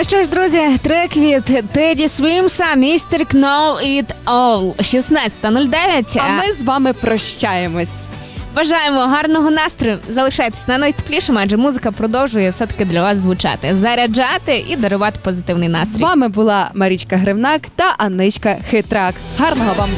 що ж, друзі, трек від Теді Свімса «Mr. Know It All», 16:09. А ми з вами прощаємось. Бажаємо гарного настрою. Залишайтесь на найтеплішому, адже музика продовжує все-таки для вас звучати, заряджати і дарувати позитивний настрій. З вами була Марічка Гривнак та Аничка Хитрак. Гарного вам